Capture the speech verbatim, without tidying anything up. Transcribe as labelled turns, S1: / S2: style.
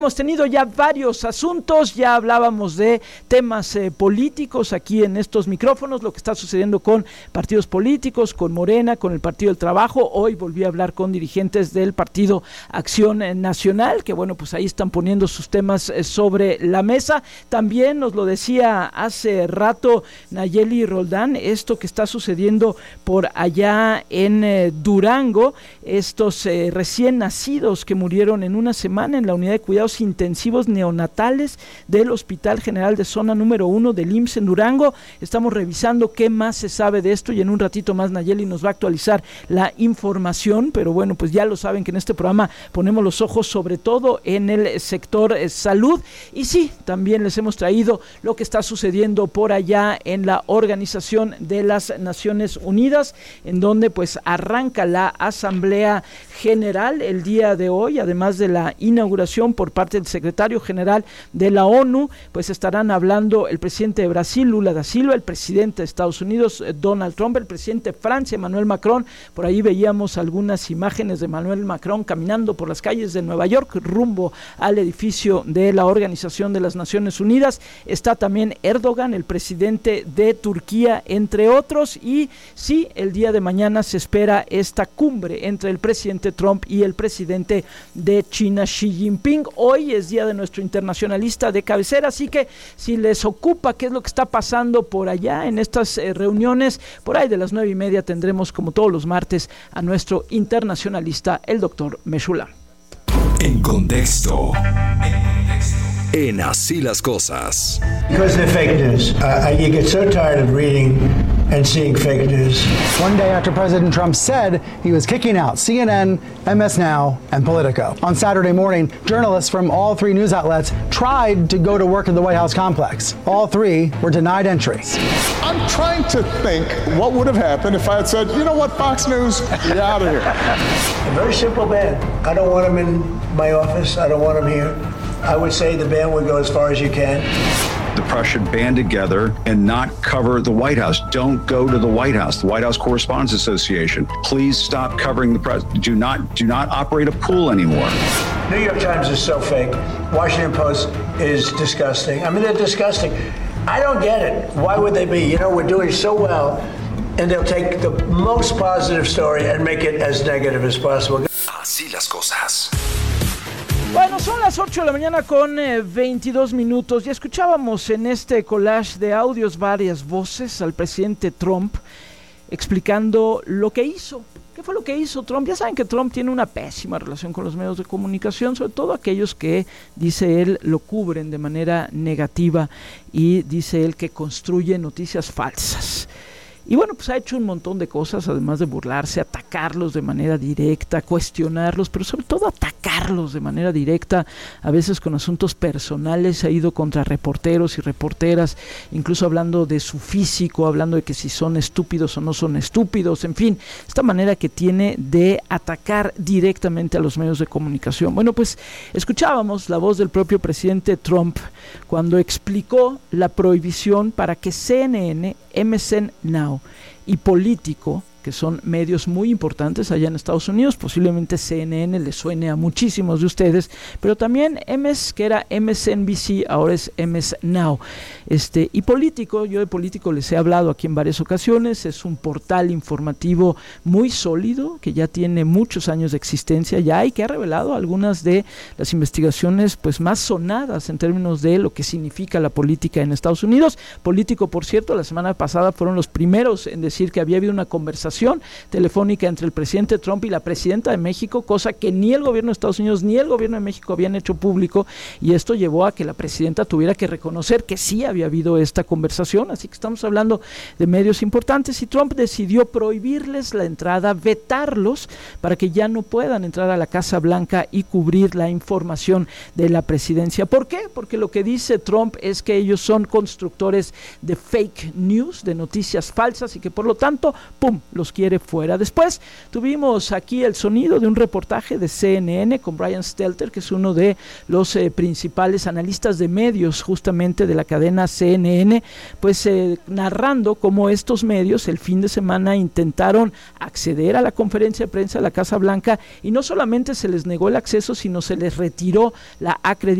S1: Hemos tenido ya varios asuntos, ya hablábamos de temas eh, políticos aquí en estos micrófonos, lo que está sucediendo con partidos políticos, con Morena, con el Partido del Trabajo. Hoy volví a hablar con dirigentes del Partido Acción Nacional, que bueno, pues ahí están poniendo sus temas eh, sobre la mesa. También nos lo decía hace rato Nayeli Roldán, esto que está sucediendo por allá en eh, Durango, estos eh, recién nacidos que murieron en una semana en la unidad de cuidados intensivos neonatales del Hospital General de Zona número uno del I M S S en Durango. Estamos revisando qué más se sabe de esto y en un ratito más Nayeli nos va a actualizar la información, pero bueno, pues ya lo saben que en este programa ponemos los ojos sobre todo en el sector eh, salud, y sí, también les hemos traído lo que está sucediendo por allá en la Organización de las Naciones Unidas, en donde pues arranca la Asamblea General el día de hoy, además de la inauguración por parte del secretario general de la ONU, pues estarán hablando el presidente de Brasil, Lula da Silva, el presidente de Estados Unidos, Donald Trump, el presidente de Francia, Emmanuel Macron. Por ahí veíamos algunas imágenes de Emmanuel Macron caminando por las calles de Nueva York rumbo al edificio de la Organización de las Naciones Unidas. Está también Erdogan, el presidente de Turquía, entre otros, y sí, el día de mañana se espera esta cumbre entre el presidente Trump y el presidente de China, Xi Jinping. Hoy es día de nuestro internacionalista de cabecera, así que si les ocupa qué es lo que está pasando por allá en estas eh, reuniones, por ahí de las nueve y media tendremos, como todos los martes, a nuestro internacionalista, el doctor Meshulam.
S2: En contexto. En Así las Cosas.
S3: Because they're fake news. Uh, you get so tired of reading and seeing fake news.
S4: One day after President Trump said he was kicking out C N N, M S Now, and Politico. On Saturday morning, journalists from all three news outlets tried to go to work at the White House complex. All three were denied entry.
S5: I'm trying to think what would have happened if I had said, you know what, Fox News, you're out of here.
S3: A very simple ban. I don't want him in my office. I don't want him here. I would say the ban would go as far as you can.
S6: The press should band together and not cover the White House. Don't go to the White House, the White House Correspondents Association. Please stop covering the press. Do not, do not operate a pool anymore.
S3: New York Times is so fake. Washington Post is disgusting. I mean, they're disgusting. I don't get it. Why would they be? You know, we're doing so well, and they'll take the most positive story and make it as negative as possible.
S2: Así las cosas.
S1: Bueno, son las ocho de la mañana con eh, veintidós minutos. Ya escuchábamos en este collage de audios varias voces al presidente Trump explicando lo que hizo. ¿Qué fue lo que hizo Trump? Ya saben que Trump tiene una pésima relación con los medios de comunicación, sobre todo aquellos que, dice él, lo cubren de manera negativa y dice él que construye noticias falsas. Y bueno, pues ha hecho un montón de cosas, además de burlarse, atacarlos de manera directa, cuestionarlos, pero sobre todo atacarlos de manera directa, a veces con asuntos personales. Ha ido contra reporteros y reporteras, incluso hablando de su físico, hablando de que si son estúpidos o no son estúpidos, en fin, esta manera que tiene de atacar directamente a los medios de comunicación. Bueno, pues escuchábamos la voz del propio presidente Trump cuando explicó la prohibición para que C N N, M S N Now y Politico, que son medios muy importantes allá en Estados Unidos, posiblemente C N N le suene a muchísimos de ustedes, pero también M S, que era M S N B C, ahora es M S Now, este, y Politico. Yo de Politico les he hablado aquí en varias ocasiones. Es un portal informativo muy sólido, que ya tiene muchos años de existencia ya y que ha revelado algunas de las investigaciones pues más sonadas en términos de lo que significa la política en Estados Unidos. Politico, por cierto, la semana pasada fueron los primeros en decir que había habido una conversación telefónica entre el presidente Trump y la presidenta de México, cosa que ni el gobierno de Estados Unidos ni el gobierno de México habían hecho público, y esto llevó a que la presidenta tuviera que reconocer que sí había habido esta conversación. Así que estamos hablando de medios importantes, y Trump decidió prohibirles la entrada, vetarlos para que ya no puedan entrar a la Casa Blanca y cubrir la información de la presidencia. ¿Por qué? Porque lo que dice Trump es que ellos son constructores de fake news, de noticias falsas, y que por lo tanto, ¡pum!, los quiere fuera. Después tuvimos aquí el sonido de un reportaje de C N N con Brian Stelter, que es uno de los eh, principales analistas de medios justamente de la cadena C N N, pues eh, narrando cómo estos medios el fin de semana intentaron acceder a la conferencia de prensa de la Casa Blanca y no solamente se les negó el acceso, sino se les retiró la acreditación